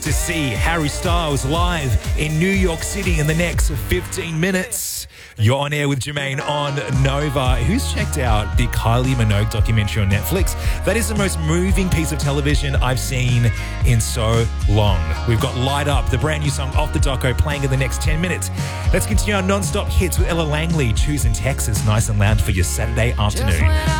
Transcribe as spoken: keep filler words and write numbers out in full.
to see Harry Styles live in New York City in the next fifteen minutes. You're on air with Jermaine on Nova. Who's checked out the Kylie Minogue documentary on Netflix? That is the most moving piece of television I've seen in so long. We've got Light Up, the brand new song off the doco, playing in the next ten minutes. Let's continue our non-stop hits with Ella Langley, Choosing Texas, nice and loud for your Saturday afternoon.